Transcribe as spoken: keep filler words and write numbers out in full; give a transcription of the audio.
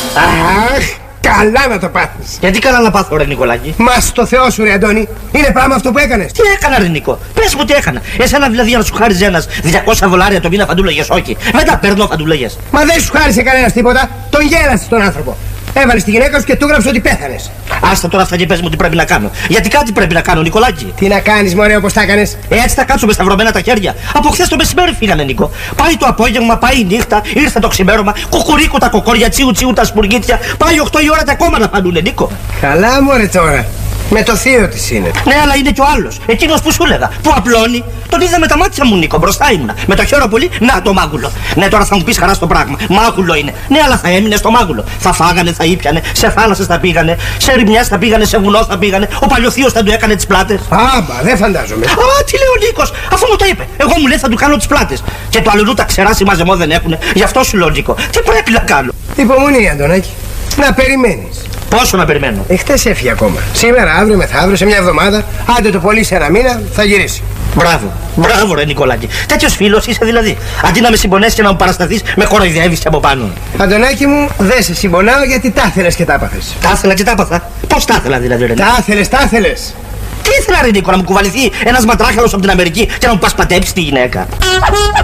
Αχ, καλά να το πάθεις. Γιατί καλά να πάθω, ρε Νικολάκη? Μα στο Θεό σου, ρε Αντώνη, είναι πράγμα αυτό που έκανες. Τι έκανα, ρε Νίκο? Πες μου τι έκανα. Εσένα δηλαδή να σου χάριζε ένας διακόσια δολάρια το μήνα φαντούλεγες? Όχι. Δεν τα παίρνω φαντούλεγες. Μα δεν σου χάρισε κανένας τίποτα. Τον γέλασες τον άνθρωπο. Έβαλες τη γυναίκα σου και του έγραψε ότι πέθανες. Άστα τώρα αυτά και πες μου τι πρέπει να κάνω. Γιατί κάτι πρέπει να κάνω, Νικολάκη. Τι να κάνεις, μωρέ, όπως τα έκανες? Έτσι θα κάτσουμε σταυρωμένα τα χέρια. Από χθες το μεσημέρι φύγανε, Νίκο. Πάει το απόγευμα, πάει η νύχτα, ήρθε το ξημέρωμα. Κουκουρίκου τα κοκόρια, τσίου τσίου τα σπουργίτια. Πάει οκτώ η ώρα τα ακόμα να φαννούνε, Νίκο. Καλά, μωρέ, τώρα. Με το θείο της είναι. Ναι, αλλά είναι κι ο άλλος. Εκείνος που σου έλεγα. Που απλώνει. Τον είδα με τα μάτια μου, Νίκο. Μπροστά ήμουνα. Με το χέρο πολύ. Να το μάγουλο. Ναι, τώρα θα μου πεις χαρά στο πράγμα. Μάγουλο είναι. Ναι, αλλά θα έμεινε στο μάγουλο. Θα φάγανε, θα ήπιανε. Σε θάλασσες θα πήγανε. Σε ρημιάς θα πήγανε. Σε βουνό θα πήγανε. Ο παλιοθείος θα του έκανε τις πλάτες. Άμπα, δεν φαντάζομαι. Α, τι λέει ο Νίκος. Αφού μου το είπε. Εγώ μου λέει θα του κάνω τις πλάτες. Και το αλλού τα ξερά συμμαζεμό δεν έχουνε. Γι' αυτό σου λέω, Νίκο. Τι πρέπει να κάνω? Υπομονή, Αντωνάκη. Να περιμένεις. Πόσο να περιμένω? Εχθές έφυγε ακόμα. Σήμερα, αύριο, μεθαύριο, σε μια εβδομάδα, άντε το πολύ σε ένα μήνα, θα γυρίσει. Μπράβο, μπράβο, ρε Νικολάκη. Τέτοιος φίλος είσαι δηλαδή. Αντί να με συμπονέσεις και να μου παρασταθείς, με κοροϊδεύεις από πάνω. Αντωνάκη μου, δεν σε συμπονάω γιατί τα ήθελες και τα έπαθες. Τα ήθελα και τα έπαθα. Πώς τα ήθελα δηλαδή, ρε? Τα ήθελες, τα ήθελες. Τι ήθελα, ρε Νίκο, να μου κουβαληθεί ένας ματράχαλος από την Αμερική και να μου πασπατέψει τη γυναίκα?